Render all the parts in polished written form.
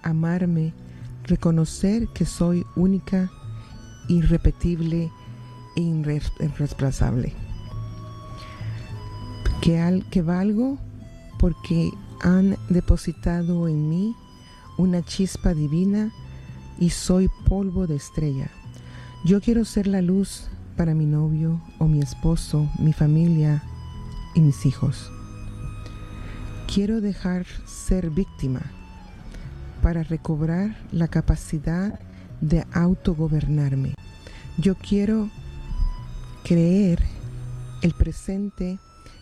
amarme, reconocer que soy única, irrepetible e irreemplazable. Que valgo porque han depositado en mí una chispa divina y soy polvo de estrella. Yo quiero ser la luz para mi novio o mi esposo, mi familia y mis hijos. Quiero dejar ser víctima para recobrar la capacidad de autogobernarme. Yo quiero crear el presente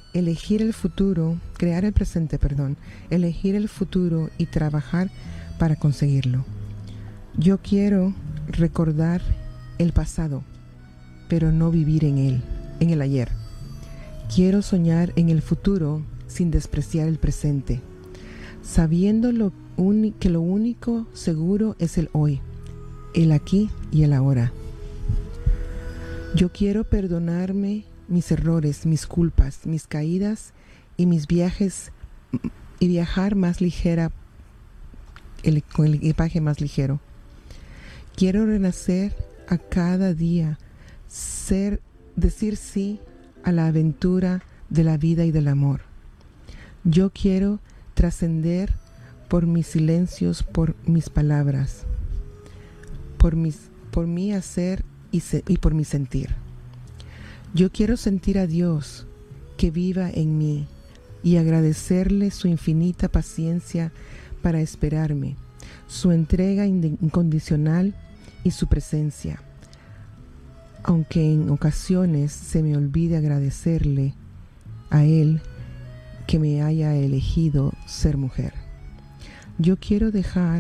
y trabajar para conseguirlo. Yo quiero recordar el pasado, pero no vivir en el ayer. Quiero soñar en el futuro sin despreciar el presente, sabiendo que lo único seguro es el hoy, el aquí y el ahora. Yo quiero perdonarme mis errores, mis culpas, mis caídas y mis viajes y viajar más ligera, con el equipaje más ligero. Quiero renacer a cada día, decir sí a la aventura de la vida y del amor. Yo quiero trascender por mis silencios, por mis palabras, por mi hacer y por mi sentir. Yo quiero sentir a Dios que viva en mí y agradecerle su infinita paciencia para esperarme, su entrega incondicional y su presencia. Aunque en ocasiones se me olvide agradecerle a Él que me haya elegido ser mujer. Yo quiero dejar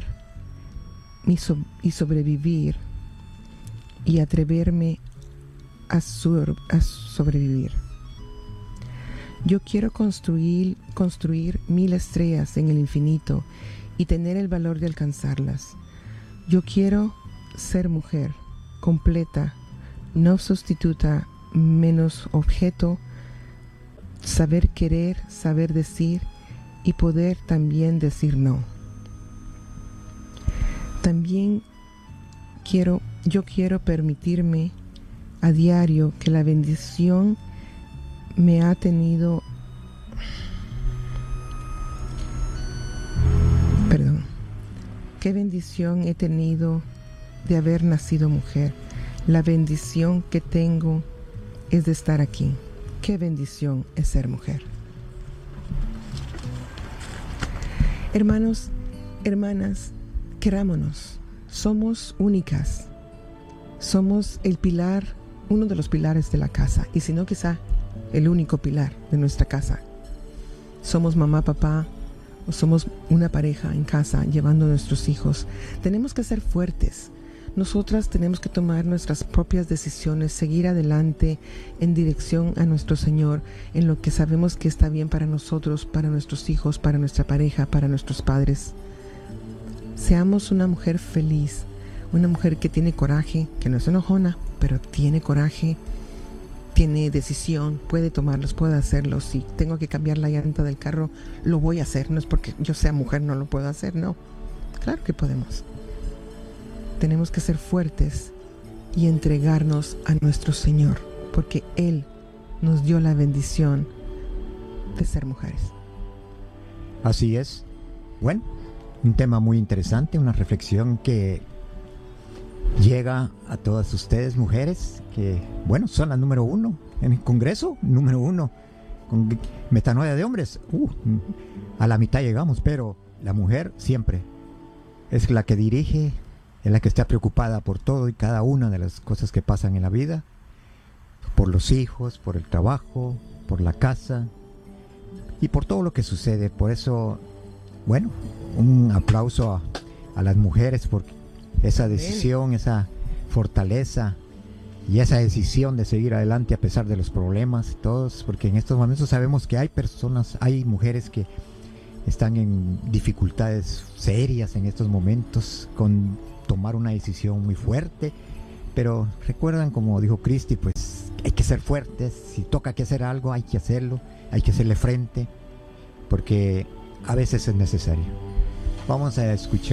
y sobrevivir y atreverme a sobrevivir. Yo quiero construir 1000 estrellas en el infinito y tener el valor de alcanzarlas. Yo quiero ser mujer, completa, no sustituta, menos objeto, saber querer, saber decir y poder también decir no. También yo quiero permitirme a diario que la bendición me ha tenido, qué bendición he tenido de haber nacido mujer. La bendición que tengo es de estar aquí. Qué bendición es ser mujer. Hermanos, hermanas, querámonos. Somos únicas. Somos el pilar, uno de los pilares de la casa. Y si no, quizá el único pilar de nuestra casa. Somos mamá, papá, o somos una pareja en casa llevando a nuestros hijos. Tenemos que ser fuertes. Nosotras tenemos que tomar nuestras propias decisiones, seguir adelante en dirección a nuestro Señor, en lo que sabemos que está bien para nosotros, para nuestros hijos, para nuestra pareja, para nuestros padres. Seamos una mujer feliz, una mujer que tiene coraje, que no es enojona, pero tiene coraje, tiene decisión, puede tomarlos, puede hacerlos. Si tengo que cambiar la llanta del carro, lo voy a hacer. No es porque yo sea mujer, no lo puedo hacer, no. Claro que podemos. Tenemos que ser fuertes y entregarnos a nuestro Señor, porque Él nos dio la bendición de ser mujeres. Así es. Bueno, un tema muy interesante, una reflexión que llega a todas ustedes, mujeres, que, bueno, son la número 1 en el Congreso, número 1, con metanoia de hombres. A la mitad llegamos, pero la mujer siempre es la que dirige, es la que está preocupada por todo y cada una de las cosas que pasan en la vida, por los hijos, por el trabajo, por la casa y por todo lo que sucede. Por eso, bueno, un aplauso a las mujeres por esa decisión, esa fortaleza y esa decisión de seguir adelante a pesar de los problemas y todos, porque en estos momentos sabemos que hay personas, hay mujeres que están en dificultades serias en estos momentos con tomar una decisión muy fuerte, pero recuerdan, como dijo Cristi, pues hay que ser fuertes. Si toca que hacer algo, hay que hacerlo, hay que hacerle frente, porque a veces es necesario. Vamos a escuchar